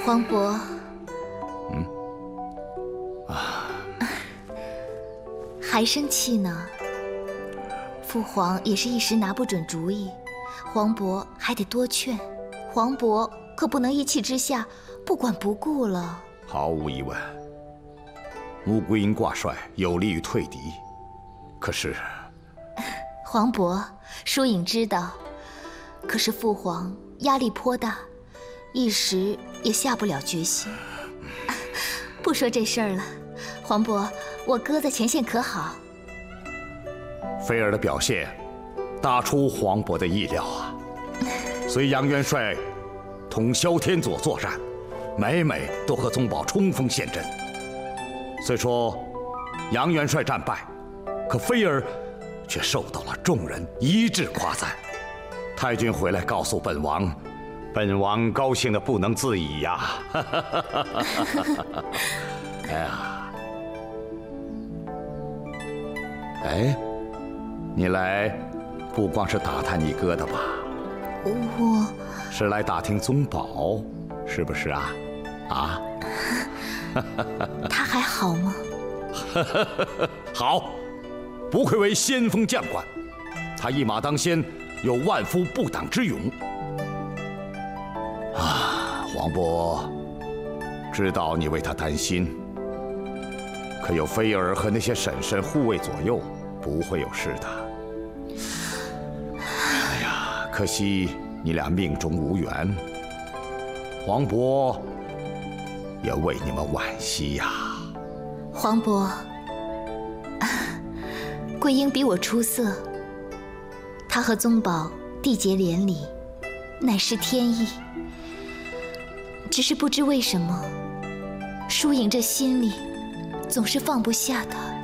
皇伯，还生气呢？父皇也是一时拿不准主意，皇伯还得多劝。皇伯可不能一气之下不管不顾了。 毫无疑问，穆桂英挂帅有利于退敌，可是， 皇伯，疏影知道，可是父皇压力颇大，一时也下不了决心。不说这事儿了，皇伯，我哥在前线可好？ 菲儿的表现大出皇伯的意料啊！随杨元帅同萧天佐作战，每每都和宗保冲锋陷阵。虽说杨元帅战败，可菲儿却受到了众人一致夸赞。太君回来告诉本王，本王高兴得不能自已呀！哎呀，哎，你来不光是打探你哥的吧？ 我是来打听宗保，是不是啊？啊？ 他还好吗？ 好，不愧为先锋将官，他一马当先，有万夫不挡之勇。啊，皇伯，知道你为他担心，可有菲儿和那些婶婶护卫左右，不会有事的。哎呀，可惜你俩命中无缘，皇伯也为你们惋惜呀。 皇伯，桂英比我出色，她和宗保缔结连理，乃是天意。只是不知为什么，疏影这心里总是放不下他。